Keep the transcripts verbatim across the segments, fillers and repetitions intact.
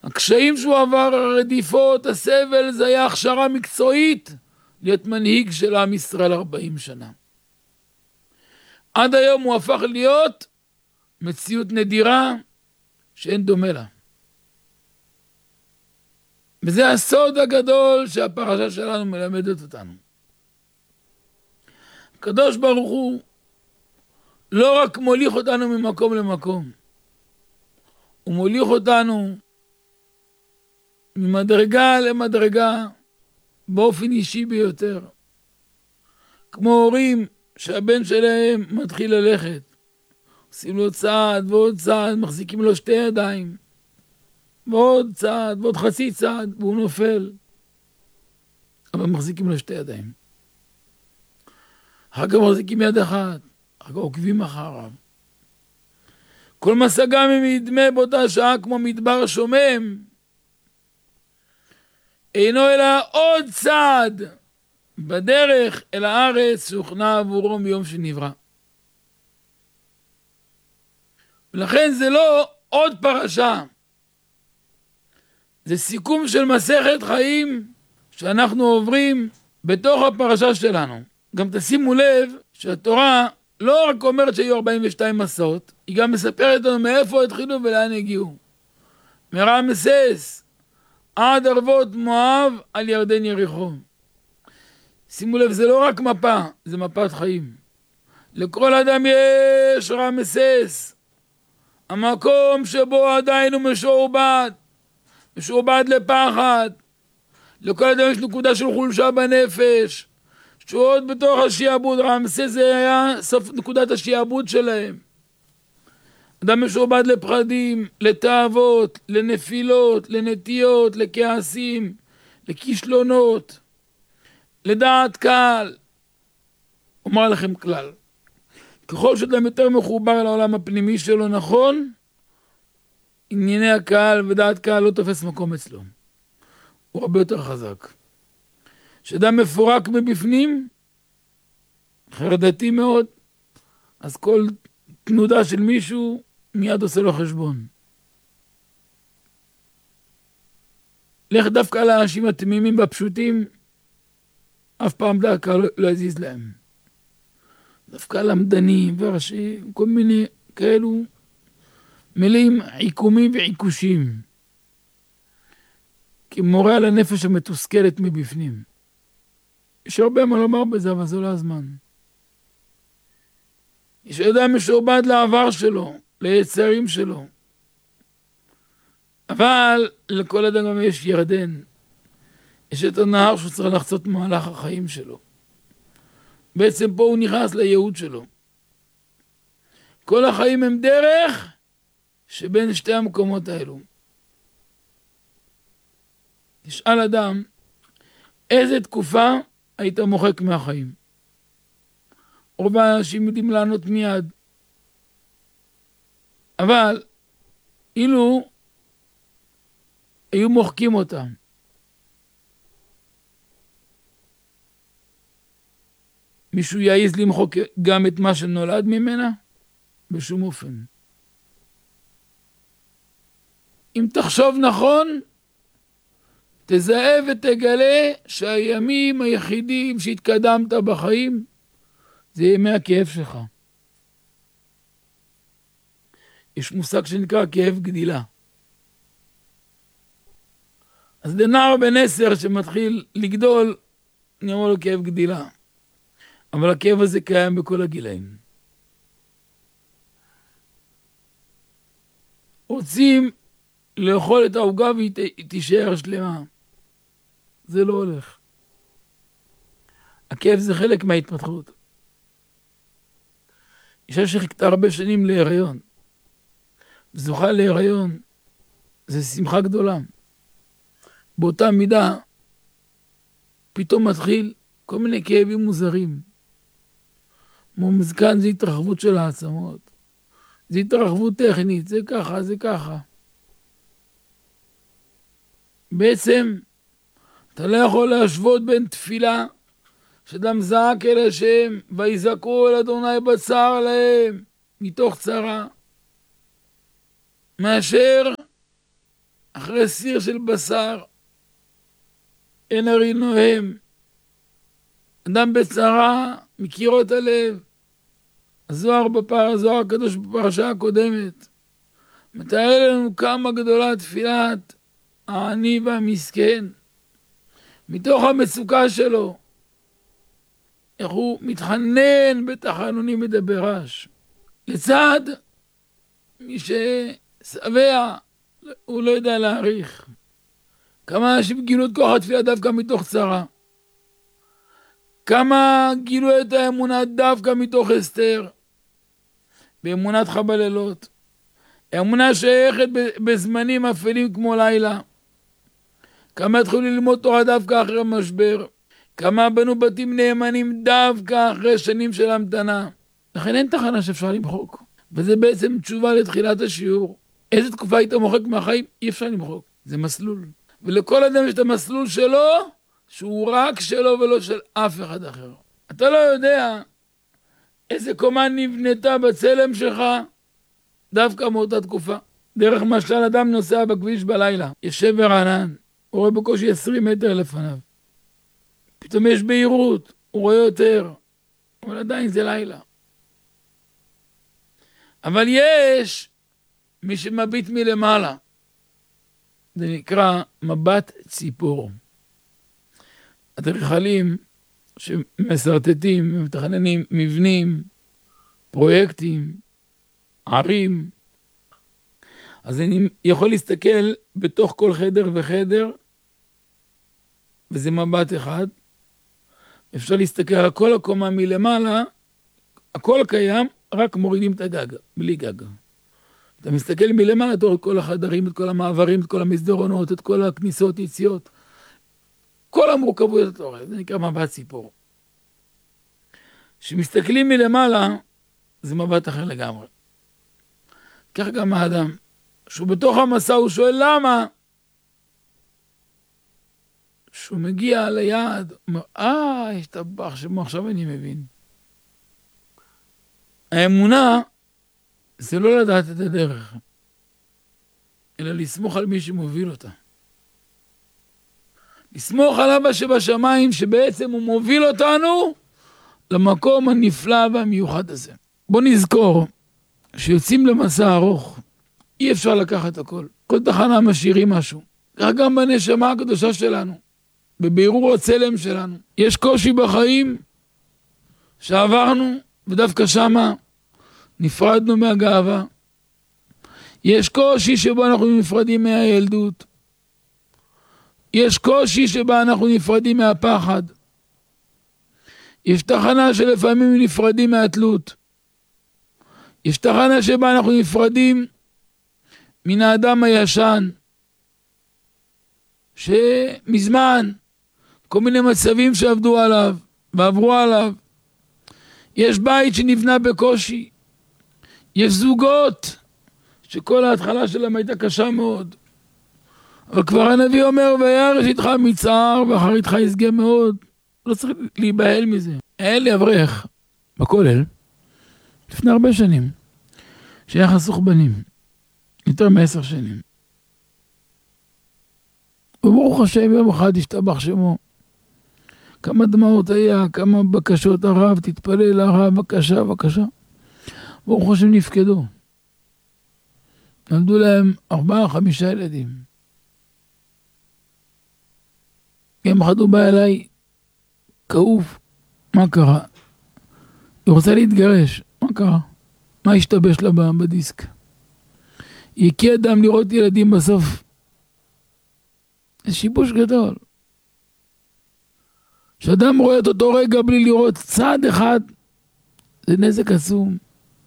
הקשיים שהוא עבר, הרדיפות, הסבל, זה היה הכשרה מקצועית להיות מנהיג של עם ישראל ארבעים שנה. עד היום הוא הפך להיות מציאות נדירה שאין דומה לה. וזה הסוד הגדול שהפרשה שלנו מלמדת אותנו. הקדוש ברוך הוא לא רק מוליך אותנו ממקום למקום, הוא מוליך אותנו ממדרגה למדרגה באופן אישי ביותר. כמו הורים שהבן שלהם מתחיל ללכת, עושים לו צעד ועוד צעד, מחזיקים לו שתי ידיים, ועוד צעד ועוד חצי צעד, והוא נופל. אבל מחזיקים לו שתי ידיים. אחר כך מחזיקים יד אחת, אחר כך עוקבים אחריו. כל מסע גם אם ידמה באותה שעה כמו מדבר שומם, אינו אלא עוד צעד בדרך אל הארץ שהוכנה עבורו מיום שנברא. ולכן זה לא עוד פרשה, זה סיכום של מסכת חיים שאנחנו עוברים בתוך הפרשה שלנו. גם תשימו לב שהתורה לא רק אומרת שהיו ארבעים ושתיים מסעות, היא גם מספרת לנו מאיפה התחילו ולאן הגיעו. מרעמסס עד ערבות מואב על ירדן יריחו. שימו לב, זה לא רק מפה, זה מפת חיים. לכל אדם יש רעמסס, המקום שבו עדיין הוא משועבד, משועבד לפחד. לכל אדם יש נקודה של חולשה בנפש, שהוא עוד בתוך השיעבוד. רעמסס זה היה סוף נקודת השיעבוד שלהם. אדם משועבד לפחדים, לתאוות, לנפילות, לנטיות, לכעסים, לכישלונות, לדעת קהל. אומר לכם כלל, ככל שאדם יותר מחובר לעולם הפנימי שלו נכון, ענייני הקהל ודעת קהל לא תופס מקום אצלו. הוא הרבה יותר חזק. שאדם מפורק מבפנים, חרדתי מאוד, אז כל תנודה של מישהו מיד עושה לו חשבון. לך דווקא לאנשים התמימים והפשוטים, אף פעם דווקא לא יזיז להם. דווקא למדנים וראשים, כל מיני כאלו מילים עיקומים ועיקושים. כמורה על הנפש המתוסכלת מבפנים. יש הרבה מה לומר בזה, אבל זה לא הזמן. יש אדם משועבד לעבר שלו, ליצרים שלו. אבל לכל אדם גם יש ירדן. יש את הנהר שהוא צריך לחצות במהלך החיים שלו. בעצם פה הוא נכנס לייעוד שלו. כל החיים הם דרך שבין שתי המקומות האלו. תשאל אדם, איזה תקופה היית מוחק מהחיים? רוב האנשים יודעים לענות מיד. אבל אילו היו מוחקים אותם, מישהו יעיז למחוק גם את מה שנולד ממנה? בשום אופן. אם תחשוב נכון, תזהה ותגלה שהימים היחידים שהתקדמת בחיים זה ימי הכאב שלך. יש מושג שנקרא כאב גדילה. אז לנער בן עשר שמתחיל לגדול, אני אומר לו כאב גדילה. אבל הכאב הזה קיים בכל הגילאים. רוצים לאכול את העוגה והיא תישאר שלמה. זה לא הולך. הכאב זה חלק מההתפתחות. אישה שחיכתה הרבה שנים להיריון, זוכה להיריון, זה שמחה גדולה. באותה מידה, פתאום מתחיל כל מיני כאבים מוזרים. כמו מזקן זה התרחבות של העצמות. זה התרחבות טכנית, זה ככה, זה ככה. בעצם, אתה לא יכול להשוות בין תפילה, שאדם זעק אל השם, ויזעקו אל אדוני בצר להם, מתוך צרה, מאשר אחרי אחרי סיר של בשר, אין הרי נוהם. אדם בצרה, מקירות הלב. הזוהר בפר, הזוהר הקדוש בפרשה הקודמת, מתאר לנו כמה גדולה תפילת העני והמסכן, מתוך המצוקה שלו, איך הוא מתחנן בתחנונים מדבר רש. לצד מי ששבע, הוא לא יודע להעריך. כמה אנשים גילו את כוח התפילה דווקא מתוך צרה. כמה גילו את האמונה דווקא מתוך אסתר. באמונת חבלילות. האמונה שייכת בזמנים אפלים כמו לילה. כמה התחילו ללמוד תורה דווקא אחרי המשבר. כמה בנו בתים נאמנים דווקא אחרי שנים של המתנה. לכן אין תחנה שאפשר למחוק. וזה בעצם תשובה לתחילת השיעור. איזה תקופה היית מוחק מהחיים? אי אפשר למחוק. זה מסלול. ולכל אדם יש את המסלול שלו, שהוא רק שלו ולא של אף אחד אחר. אתה לא יודע איזה קומה נבנתה בצלם שלך דווקא מאותה תקופה. דרך משל אדם נוסע בכביש בלילה, יושב ברענן, הוא רואה בקושי עשרים מטר לפניו. פתאום יש בהירות, הוא רואה יותר, אבל עדיין זה לילה. אבל יש מי שמביט מלמעלה. זה נקרא מבט ציפור. אדריכלים שמסרטטים, מתכננים מבנים, פרויקטים, ערים. אז אני יכול להסתכל בתוך כל חדר וחדר, וזה מבט אחד. אפשר להסתכל על כל הקומה מלמעלה, הכל קיים, רק מורידים את הגג, בלי גג. אתה מסתכל מלמעלה, אתה רואה את כל החדרים, את כל המעברים, את כל המסדרונות, את כל הכניסות, יציאות. כל המורכבויות אתה רואה, זה נקרא מבט ציפור. כשמסתכלים מלמעלה, זה מבט אחר לגמרי. כך גם האדם, שהוא בתוך המסע, הוא שואל למה? שהוא מגיע ליעד, הוא אומר, אה, יש טבח שמו, עכשיו אני מבין. האמונה, זה לא לדעת את הדרך, אלא לסמוך על מי שמוביל אותה. לסמוך על אבא שבשמיים, שבעצם הוא מוביל אותנו למקום הנפלא והמיוחד הזה. בוא נזכור, שיוצאים למסע ארוך, אי אפשר לקחת הכל. כל תחנה משאירים משהו. כך גם בנשמה הקדושה שלנו, בבירור הצלם שלנו. יש קושי בחיים שעברנו, ודווקא שמה נפרדנו מהגאווה. יש קושי שבו אנחנו נפרדים מהילדות. יש קושי שבה אנחנו נפרדים מהפחד. יש תחנה שלפעמים נפרדים מהתלות. יש תחנה שבה אנחנו נפרדים מן האדם הישן, שמזמן כל מיני מצבים שעבדו עליו ועברו עליו. יש בית שנבנה בקושי. יש זוגות שכל ההתחלה שלהם הייתה קשה מאוד. אבל כבר הנביא אומר, וירש איתך מצער ואחריתך יסגה מאוד. לא צריך להיבהל מזה. היה לי אברך בכולל, לפני הרבה שנים, שהיה חסוך בנים, יותר מעשר שנים. וברוך השם, יום אחד השתבח שמו. כמה דמעות היה, כמה בקשות הרב, תתפלל הרב, בקשה, בקשה. ברוך השם נפקדו. נולדו להם ארבעה, חמישה ילדים. יום אחד הוא בא אליי, כאוב, מה קרה? היא רוצה להתגרש, מה קרה? מה השתבש לה בדיסק? היא הקיע אדם לראות ילדים בסוף. זה שיבוש גדול. כשאדם רואה את אותו רגע בלי לראות צעד אחד, זה נזק עצום.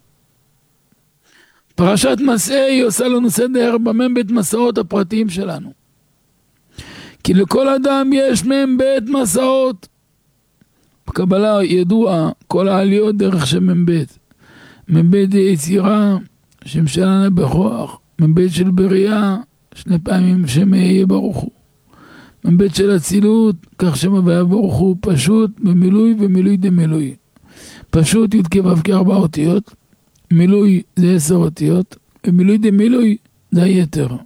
פרשת מסעי עושה לנו סדר במם בית מסעות הפרטיים שלנו. כי לכל אדם יש מם בית מסעות. בקבלה ידוע כל העליות דרך שמם בית. מם בית יצירה, שם שלנו בכוח. מם בית של בריאה, שני פעמים שם יהיה ברוך הוא. מם בית של הצילות, כך שם הוויה ברוך הוא, פשוט במילוי ומילוי דמילוי. פשוט י' כ' ו' כארבע אותיות. מילוי זה עשר אותיות. ומילוי דמילוי זה היתר.